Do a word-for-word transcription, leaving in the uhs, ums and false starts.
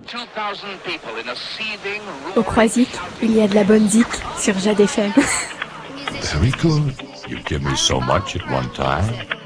Au Croisic, il y a de la bonne zik sur Jade F M. Very good. You give me so much at one time.